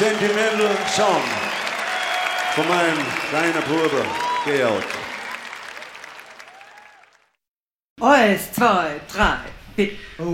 Sentimental Song von meinem kleinen Bruder Georg. 1, 2, 3, 4.